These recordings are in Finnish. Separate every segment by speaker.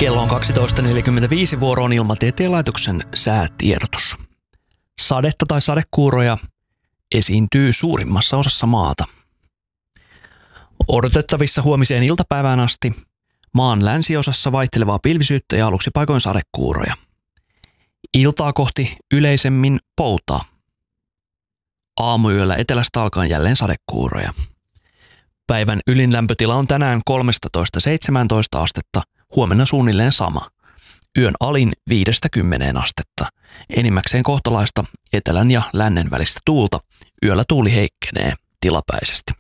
Speaker 1: Kello on 12.45, vuoro on Ilmatieteen laitoksen säätiedotus. Sadetta tai sadekuuroja esiintyy suurimmassa osassa maata. Odotettavissa huomiseen iltapäivään asti maan länsiosassa vaihtelevaa pilvisyyttä ja aluksi paikoin sadekuuroja. Iltaa kohti yleisemmin poutaa. Aamuyöllä etelästä alkaen jälleen sadekuuroja. Päivän ylin lämpötila on tänään 13–17 astetta, huomenna suunnilleen sama. Yön alin 5–10 astetta. Enimmäkseen kohtalaista etelän ja lännen välistä tuulta. Yöllä tuuli heikkenee tilapäisesti.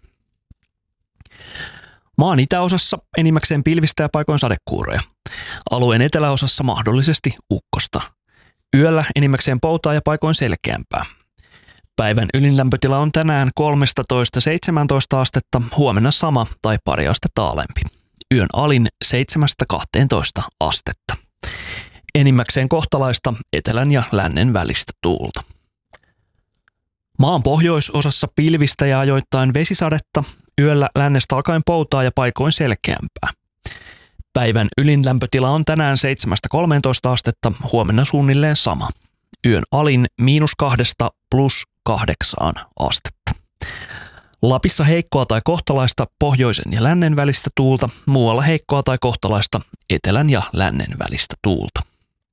Speaker 1: Maan itäosassa enimmäkseen pilvistä ja paikoin sadekuuroja. Alueen eteläosassa mahdollisesti ukkosta. Yöllä enimmäkseen poutaa ja paikoin selkeämpää. Päivän ylin lämpötila on tänään 13–17 astetta, huomenna sama tai pari astetta alempi. Yön alin 7–12 astetta. Enimmäkseen kohtalaista etelän ja lännen välistä tuulta. Maan pohjoisosassa pilvistä ja ajoittain vesisadetta, yöllä lännestä alkaen poutaa ja paikoin selkeämpää. Päivän ylin lämpötila on tänään 7–13 astetta, huomenna suunnilleen sama. Yön alin -2 + 8 astetta. Lapissa heikkoa tai kohtalaista pohjoisen ja lännen välistä tuulta, muualla heikkoa tai kohtalaista etelän ja lännen välistä tuulta.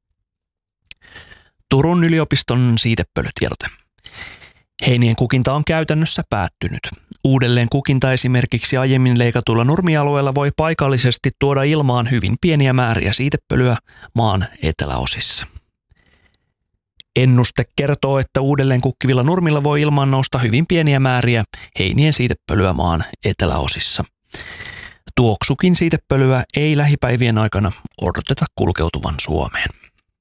Speaker 1: Turun yliopiston siitepölytiedote. Heinien kukinta on käytännössä päättynyt. Uudelleen kukinta esimerkiksi aiemmin leikatuilla nurmialueilla voi paikallisesti tuoda ilmaan hyvin pieniä määriä siitepölyä maan eteläosissa. Ennuste kertoo, että uudelleen kukkivilla nurmilla voi ilmaan nousta hyvin pieniä määriä heinien siitepölyä maan eteläosissa. Tuoksukin siitepölyä ei lähipäivien aikana odoteta kulkeutuvan Suomeen.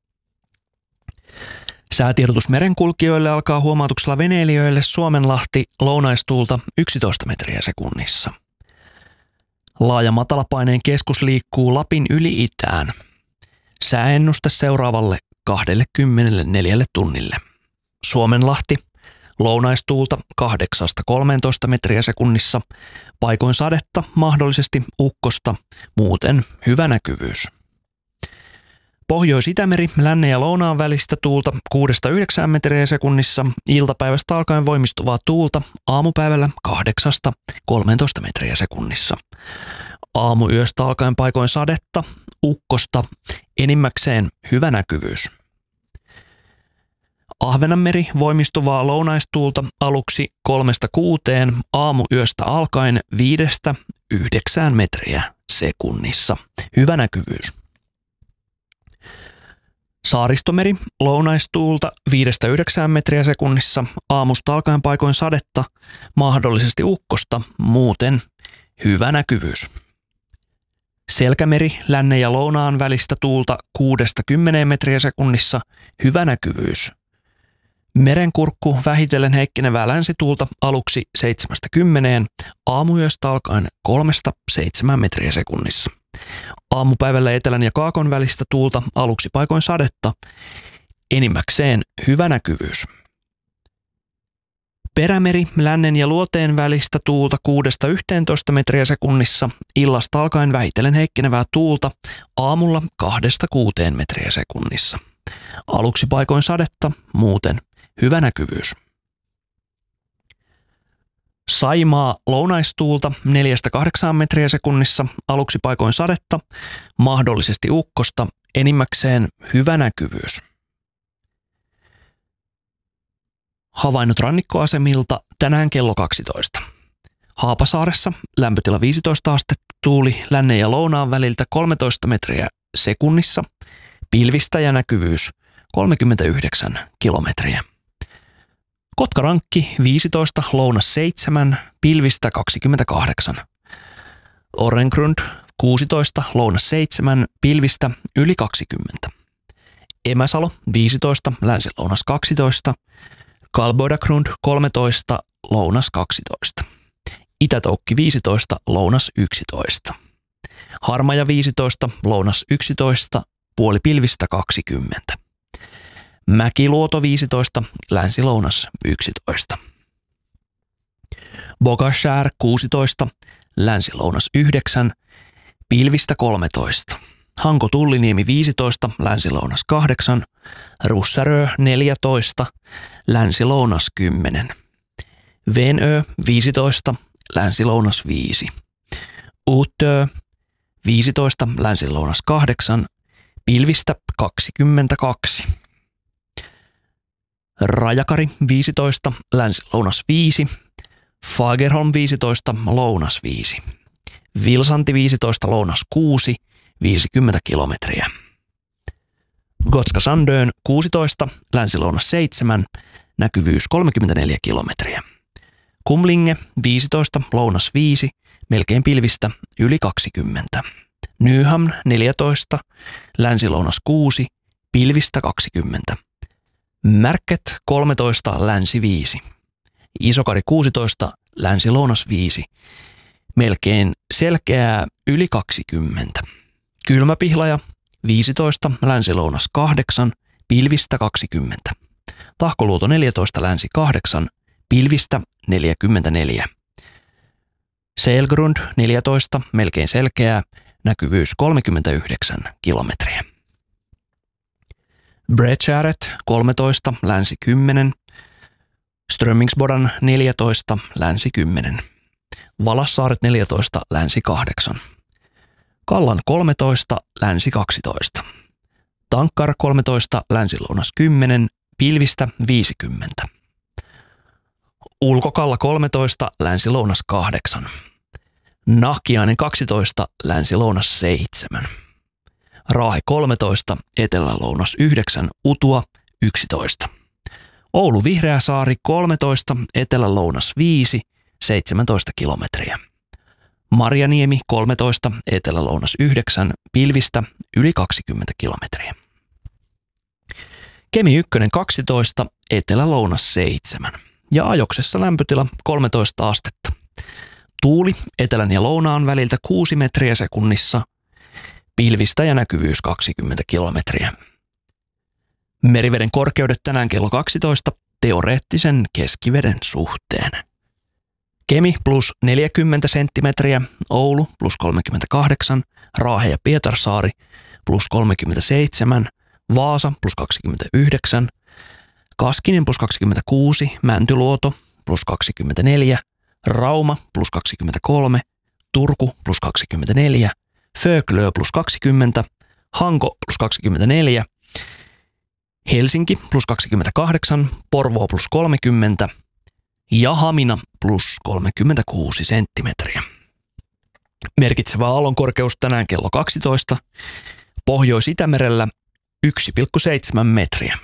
Speaker 1: Säätiedotus merenkulkijoille alkaa huomautuksella veneilijöille Suomenlahti lounaistuulta 11 metriä sekunnissa. Laaja matalapaineen keskus liikkuu Lapin yli itään. Sääennuste seuraavalle 24 tunnille. Suomenlahti lounaistuulta 8–13 metriä sekunnissa, paikoin sadetta, mahdollisesti ukkosta, muuten hyvä näkyvyys. Pohjois-Itämeri lännen ja lounaan välistä tuulta 6–9 metriä sekunnissa, iltapäivästä alkaen voimistuvaa tuulta aamupäivällä 8–13 metriä sekunnissa. Aamuyöstä alkaen paikoin sadetta, ukkosta, enimmäkseen hyvä näkyvyys. Ahvenanmeri voimistuvaa lounaistuulta aluksi 3–6, aamuyöstä alkaen 5–9 metriä sekunnissa. Hyvä näkyvyys. Saaristomeri lounaistuulta 5–9 metriä sekunnissa, aamusta alkaen paikoin sadetta, mahdollisesti ukkosta, muuten hyvä näkyvyys. Selkämeri lännen ja lounaan välistä tuulta 6–10 metriä sekunnissa, hyvä näkyvyys. Merenkurkku vähitellen heikkenevää länsituulta aluksi 7–10, aamuyöstä alkaen 3–7 metriä sekunnissa. Aamupäivällä etelän ja kaakon välistä tuulta aluksi paikoin sadetta, enimmäkseen hyvä näkyvyys. Perämeri lännen ja luoteen välistä tuulta 6–11 metriä sekunnissa, illasta alkaen vähitellen heikkenevää tuulta aamulla 2–6 metriä sekunnissa. Aluksi paikoin sadetta, muuten hyvä näkyvyys. Saimaa lounaistuulta 4–8 metriä sekunnissa, aluksi paikoin sadetta, mahdollisesti ukkosta, enimmäkseen hyvä näkyvyys. Havainnot rannikkoasemilta tänään kello 12. Haapasaaressa lämpötila 15 astetta, tuuli lännen ja lounaan väliltä 13 metriä sekunnissa, pilvistä ja näkyvyys 39 kilometriä. Kotkarankki 15, lounas 7, pilvistä 28. Orrengrund 16, lounas 7, pilvistä yli 20. Emäsalo 15, länsi-lounas 12. Kalbodagrund 13, lounas 12. Itätoukki 15, lounas 11. Harmaja 15, lounas 11, puoli pilvistä 20. Mäkiluoto 15, länsi-lounas 11. Bogashär 16, länsi-lounas 9, pilvistä 13. Hanko Tulliniemi 15, länsi-lounas 8, Russärö 14, länsi-lounas 10, Venö 15, länsi-lounas 5, Uutö 15, länsi-lounas 8, pilvistä 22, Rajakari 15, länsi-lounas 5, Fagerholm 15, lounas 5, Vilsanti 15, lounas 6, 50 kilometriä. Gotska Sandön 16, länsi-lounas 7, näkyvyys 34 kilometriä. Kumlinge 15, lounas 5, melkein pilvistä yli 20. Nyhamn 14, länsi-lounas 6, pilvistä 20. Märket 13, länsi 5. Isokari 16, länsi-lounas 5, melkein selkeää yli 20. Kylmäpihlaja 15, länsi-lounas 8, pilvistä 20. Tahkoluoto 14, länsi 8, pilvistä 44. Selgrund 14, melkein selkeää, näkyvyys 39 kilometriä. Breckäret 13, länsi 10, Strömmingsbodan 14, länsi 10, Valassaaret 14, länsi 8, Kallan 13, länsi 12, Tankkar 13, länsi-lounas 10, pilvistä 50, Ulkokalla 13, länsi-lounas 8, Nahkiainen 12, länsi-lounas 7, Raahe 13, etelä-lounas 9, Utua 11, Oulu Vihreäsaari 13, etelä-lounas 5, 17 kilometriä. Marjaniemi 13, etelä-lounas 9, pilvistä yli 20 kilometriä. Kemi 1 12, etelä-lounas 7 ja Ajoksessa lämpötila 13 astetta. Tuuli etelän ja lounaan väliltä 6 metriä sekunnissa, pilvistä ja näkyvyys 20 kilometriä. Meriveden korkeudet tänään kello 12 teoreettisen keskiveden suhteen. Kemi plus 40 senttimetriä, Oulu plus 38, Raahe ja Pietarsaari plus 37, Vaasa plus 29, Kaskinen plus 26, Mäntyluoto plus 24, Rauma plus 23, Turku plus 24, Föglö plus 20, Hanko plus 24, Helsinki plus 28, Porvoo plus 30 ja Hamina plus 36 senttimetriä. Merkitsevä aallonkorkeus tänään kello 12, Pohjois-Itämerellä 1,7 metriä.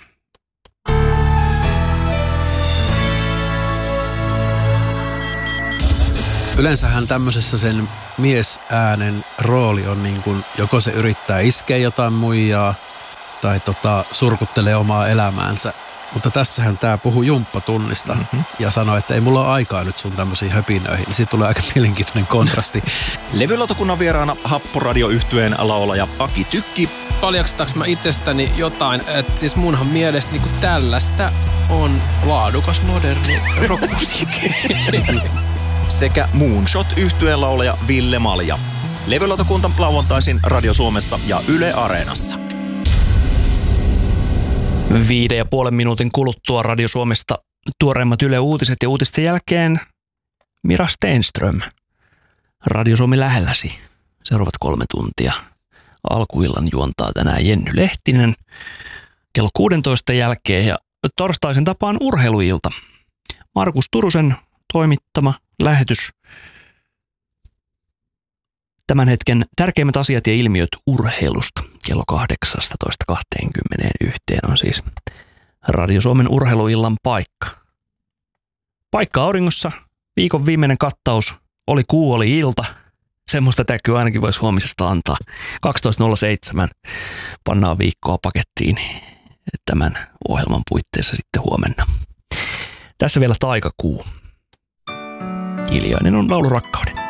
Speaker 2: Yleensähän tämmöisessä sen miesäänen rooli on niin kuin, joko se yrittää iskeä jotain muijaa tai surkuttelee omaa elämäänsä. Mutta tässähän tää puhuu jumppatunnista ja sanoi, että ei mulla ole aikaa nyt sun tämmöisiin höpinöihin. Siitä tulee aika mielenkiintoinen kontrasti.
Speaker 3: Levylautakunnan vieraana Happoradio-yhtyeen laulaja Aki Tykki.
Speaker 4: Paljastaks mä itsestäni jotain, että siis munhan mielestä niinku tällaista on laadukas moderni rockmusiikki.
Speaker 3: Sekä Moonshot-yhtyeen laulaja Ville Malja. Levylautakunta lauantaisin Radio Suomessa ja Yle Areenassa.
Speaker 1: 5,5 minuutin kuluttua Radio Suomesta tuoreimmat Yle Uutiset ja uutisten jälkeen Mira Stenström. Radio Suomi lähelläsi. Seuraavat 3 tuntia. Alkuillan juontaa tänään Jenny Lehtinen kello 16 jälkeen ja torstaisen tapaan urheiluilta. Markus Turusen toimittama lähetys. Tämän hetken tärkeimmät asiat ja ilmiöt urheilusta kello 18.21 on siis Radio Suomen urheiluillan paikka. Paikka auringossa, viikon viimeinen kattaus, oli kuu, oli ilta. Semmoista täkyä ainakin voisi huomisesta antaa. 12.07 pannaan viikkoa pakettiin tämän ohjelman puitteissa sitten huomenna. Tässä vielä taikakuu. Hiljainen on laulu rakkauden.